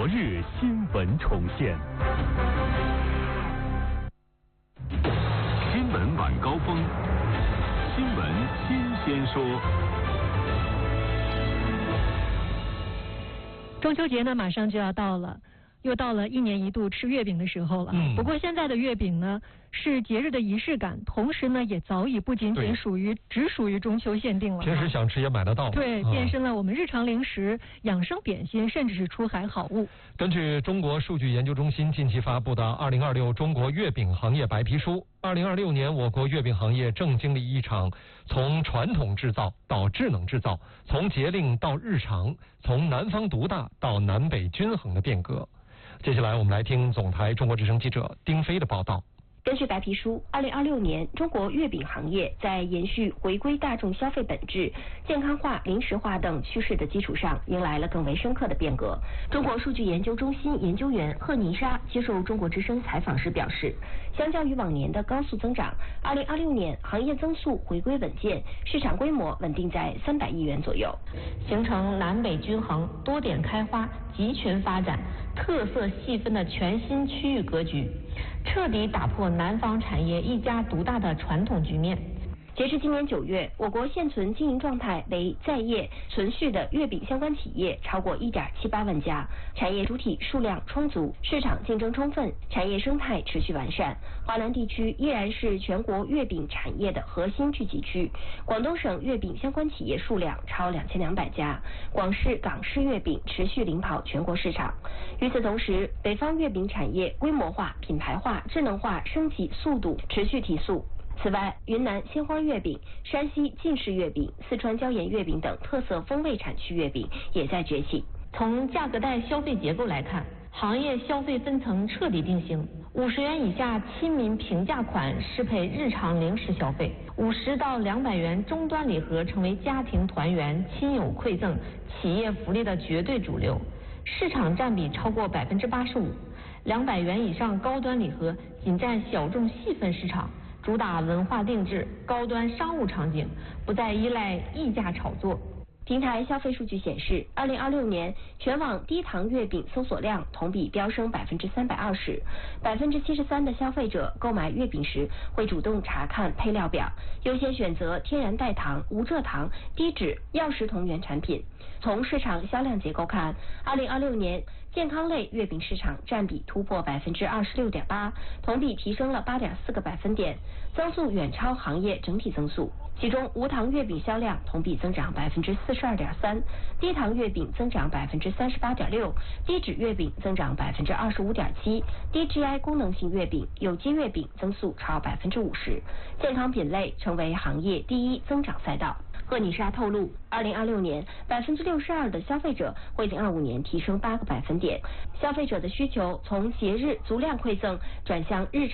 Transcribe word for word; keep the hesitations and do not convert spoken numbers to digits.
昨日新闻重现。新闻晚高峰，新闻新鲜说。 中秋节呢，马上就要到了。又到了一年一度吃月饼的时候了。嗯。不过现在的月饼呢，是节日的仪式感，同时呢，也早已不仅仅属于只属于中秋限定了。 平时想吃也买得到。 对，变身了我们日常零食、养生点心，甚至是出海好物。 根据中国数据研究中心近期发布的《二零二六中国月饼行业白皮书》，二零二六年我国月饼行业正经历一场从传统制造到智能制造，从节令到日常，从南方独大到南北均衡的变革。接下来我们来听总台中国之声记者丁飞的报道。 根据白皮书，二零二六年中国月饼行业在延续回归大众消费本质、健康化、零食化等趋势的基础上，迎来了更为深刻的变革。中国数据研究中心研究员贺妮莎接受中国之声采访时表示，相较于往年的高速增长，二零二六年行业增速回归稳健，市场规模稳定在三百亿元左右， 形成南北均衡、多点开花、集群发展、特色细分的全新区域格局，彻底打破南方产业一家独大的传统局面。 截至今年九月，我国现存经营状态为在业存续的月饼相关企业超过一点七八万家，产业主体数量充足，市场竞争充分，产业生态持续完善。华南地区依然是全国月饼产业的核心聚集区，广东省月饼相关企业数量超两千两百家，广式、港式月饼持续领跑全国市场。与此同时，北方月饼产业规模化、品牌化、智能化升级速度持续提速。此外，云南鲜花月饼、山西晋式月饼、四川椒盐月饼等特色风味产区月饼也在崛起。 从价格带消费结构来看，行业消费分层彻底定型。五十元以下亲民平价款适配日常零食消费，五十到两百元终端礼盒成为家庭团圆、亲友馈赠、企业福利的绝对主流，市场占比超过百分之八十五。两百元以上高端礼盒仅占小众细分市场。主打文化定制、高端商务场景，不再依赖溢价炒作。 平台消费数据显示，二零二六年全网低糖月饼搜索量同比飙升百分之三百二十，百分之七十三的消费者购买月饼时会主动查看配料表，优先选择天然代糖、无蔗糖、低脂、药食同源产品。从市场销量结构看，二零二六年健康类月饼市场占比突破百分之二十六点八，同比提升了八点四个百分点，增速远超行业整体增速。其中无糖月饼销量同比增长百分之四十二点三，低糖月饼增长百分之三十八点六，低脂月饼增长百分之二十五点七，低 G I 功能性月饼、有机月饼增速超百分之五十，健康品类成为行业第一增长赛道。贺妮莎透露，二零二六年百分之六十二的消费者会零二五年提升八个百分点，消费者的需求从节日足量馈赠转向日常。